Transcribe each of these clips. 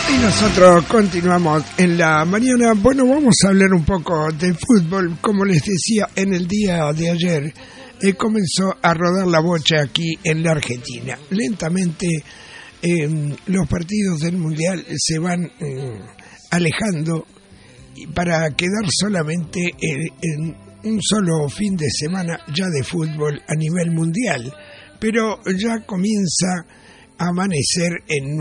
Y nosotros continuamos en la mañana. Bueno, vamos a hablar un poco de fútbol. Como les decía, en el día de ayer comenzó a rodar la bocha aquí en la Argentina. Lentamente los partidos del Mundial se van alejando para quedar solamente en un solo fin de semana ya de fútbol a nivel mundial. Pero ya comienza a amanecer en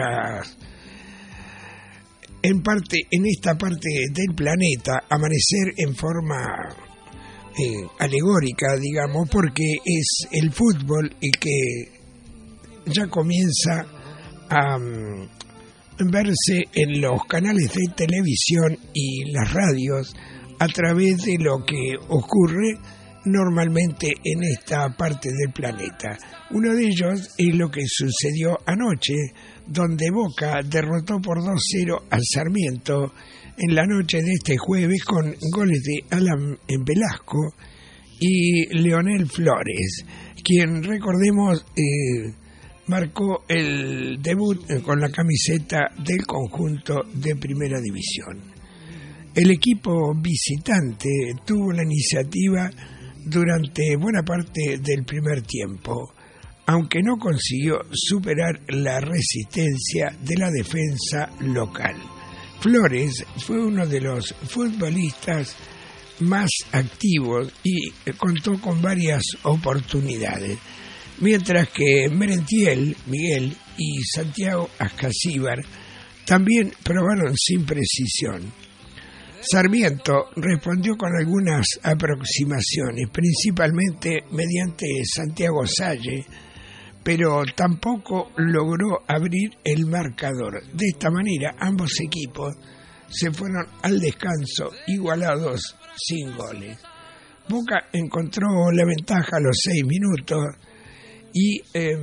esta parte del planeta, amanecer en forma alegórica, digamos, porque es el fútbol el que ya comienza a verse en los canales de televisión y las radios a través de lo que ocurre normalmente en esta parte del planeta. Uno de ellos es lo que sucedió anoche, donde Boca derrotó por 2-0 al Sarmiento en la noche de este jueves con goles de Alan Velasco y Leonel Flores, quien, recordemos, marcó el debut con la camiseta del conjunto de Primera División. El equipo visitante tuvo la iniciativa durante buena parte del primer tiempo, aunque no consiguió superar la resistencia de la defensa local. Flores fue uno de los futbolistas más activos y contó con varias oportunidades, mientras que Merentiel, Miguel y Santiago Ascasíbar también probaron sin precisión. Sarmiento respondió con algunas aproximaciones, principalmente mediante Santiago Salle, pero tampoco logró abrir el marcador. De esta manera, ambos equipos se fueron al descanso igualados sin goles. Boca encontró la ventaja a los 6 minutos y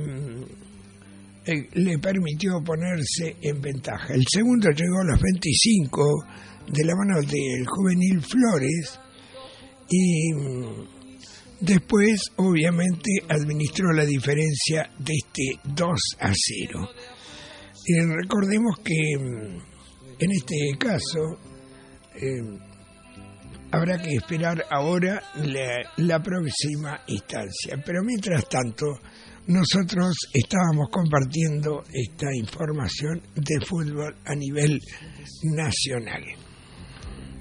le permitió ponerse en ventaja. El segundo llegó a los 25 de la mano del juvenil Flores y después obviamente administró la diferencia de este 2-0. Recordemos que en este caso habrá que esperar ahora la próxima instancia, pero mientras tanto nosotros estábamos compartiendo esta información de fútbol a nivel nacional.